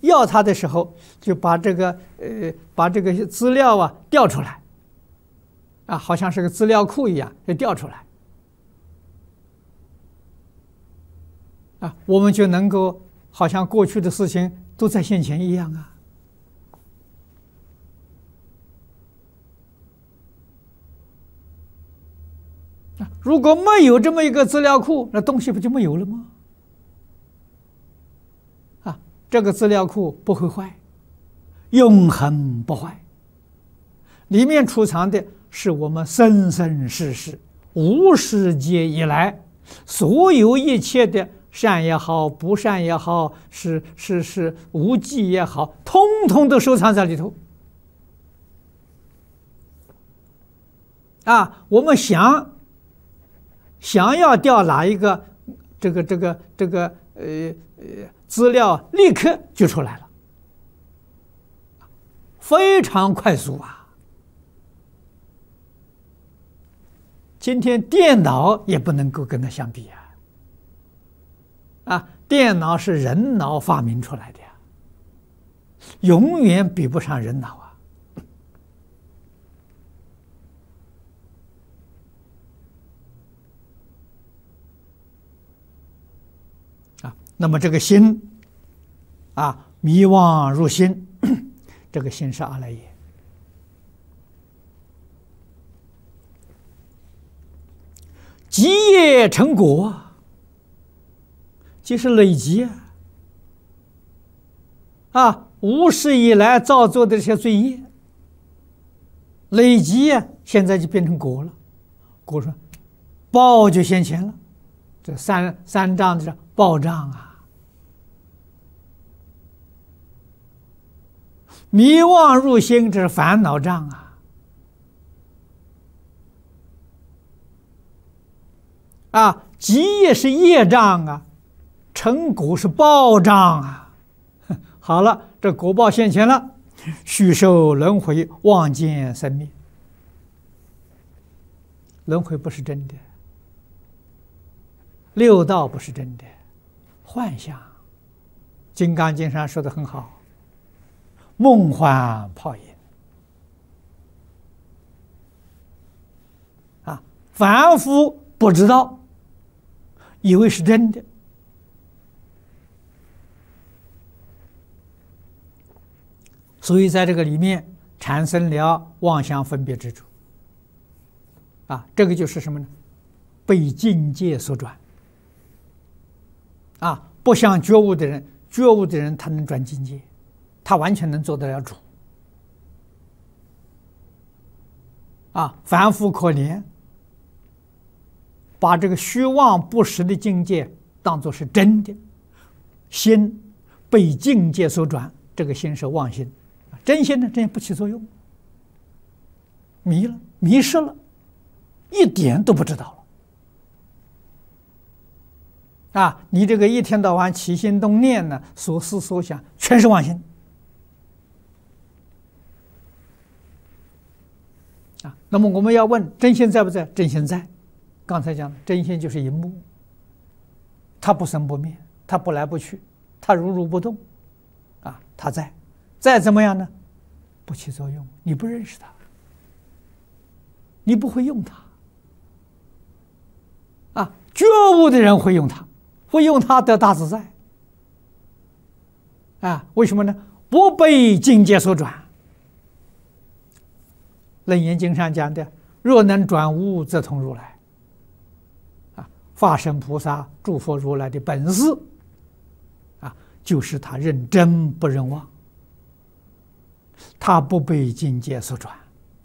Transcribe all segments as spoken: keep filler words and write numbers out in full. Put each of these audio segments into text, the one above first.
要它的时候，就把这个呃把这个资料啊调出来，啊，好像是个资料库一样，就调出来，啊，我们就能够好像过去的事情都在现前一样啊。如果没有这么一个资料库，那东西不就没有了吗？啊，这个资料库不会坏，永恒不坏。里面储藏的是我们生生世世、无始劫以来所有一切的善也好、不善也好、是是是无记也好，通通都收藏在里头。啊，我们想。想要调哪一个这个这个这个呃呃资料，立刻就出来了，非常快速啊！今天电脑也不能够跟它相比啊！啊，电脑是人脑发明出来的呀，永远比不上人脑啊！那么这个心啊，迷妄入心，这个心是阿赖耶。积业成果，即是累积啊！啊，无始以来造作的这些罪业，累积啊，现在就变成果了。果说报就现前了，这三三障的报障啊！迷妄入心，这是烦恼障啊！啊，积业是业障啊，成果是报障啊！好了，这果报现前了，续受轮回，妄见生灭。轮回不是真的，六道不是真的，幻象。《金刚经》上说的很好。梦幻泡影啊，凡夫不知道，以为是真的，所以在这个里面产生了妄想分别执着啊，这个就是什么呢？被境界所转啊，不像觉悟的人，觉悟的人他能转境界。他完全能做得了主啊！凡夫可怜，把这个虚妄不实的境界当作是真的，心被境界所转，这个心是妄心，真心呢，真心不起作用，迷了，迷失了，一点都不知道了啊！你这个一天到晚起心动念呢，所思所想全是妄心。啊，那么我们要问真心在不在？真心在。刚才讲的真心就是一幕，它不生不灭，它不来不去，它如如不动，啊，它在，再怎么样呢？不起作用，你不认识它，你不会用它。啊，觉悟的人会用它，会用它得大自在。啊，为什么呢？不被境界所转。楞严经上讲的，若能转悟，则通如来。啊，法身菩萨、诸佛如来的本事，啊，就是他认真不认妄，他不被境界所转。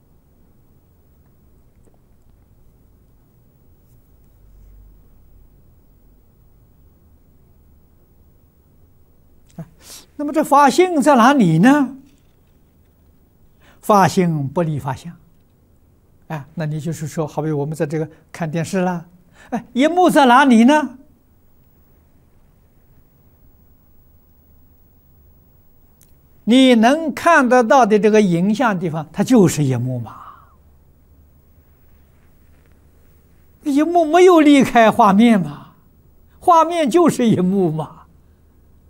啊，那么这法性在哪里呢？法性不离法相，哎，那你就是说，好比我们在这个看电视啦，哎，荧幕在哪里呢？你能看得到的这个影像地方，它就是荧幕嘛。荧幕没有离开画面嘛，画面就是荧幕嘛。